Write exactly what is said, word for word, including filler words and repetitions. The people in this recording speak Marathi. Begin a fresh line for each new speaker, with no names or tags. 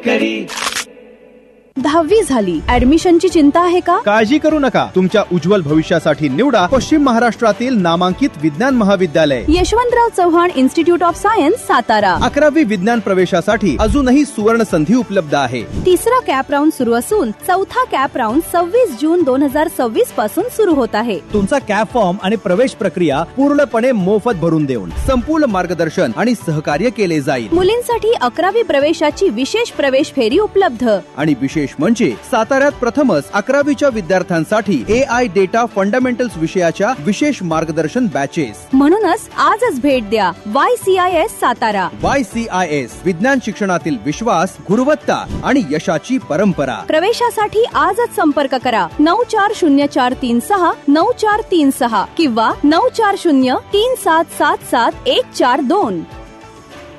दहावी झाली, ऍडमिशनची चिंता आहे का?
काळजी करू नका. तुमच्या उज्ज्वल भविष्यासाठी निवडा पश्चिम महाराष्ट्रातील नामांकित विज्ञान महाविद्यालय
Yashwantrao Chavan institute of science, Satara.
अकरावी विज्ञान प्रवेशासाठी अजूनही सुवर्ण संधी उपलब्ध आहे.
तिसरा कॅप राऊंड सुरू असून चौथा कॅप राऊंड सव्वीस जून दोन हजार सव्वीस पासून सुरू होत आहे.
तुमचा कॅप फॉर्म आणि प्रवेश प्रक्रिया पूर्णपणे मोफत भरून देऊन संपूर्ण मार्गदर्शन आणि सहकार्य केले जाईल.
मुलींसाठी अकरावी प्रवेशाची विशेष प्रवेश फेरी उपलब्ध.
आणि विशेष म्हणजे साताऱ्यात प्रथमच अकरावीच्या विद्यार्थ्यांसाठी ए आय डेटा फंडामेंटल्स विषयाच्या विशेष मार्गदर्शन बॅचेस.
म्हणूनच आजच भेट द्या Y C I S Satara.
Y C I S विज्ञान शिक्षणातील विश्वास, गुणवत्ता आणि यशाची परंपरा.
प्रवेशासाठी आजच संपर्क करा नऊ चार शून्य चार तीन सहा नऊ चार तीन सहा किंवा नऊ चार शून्य तीन सात सात सात एक चार दोन.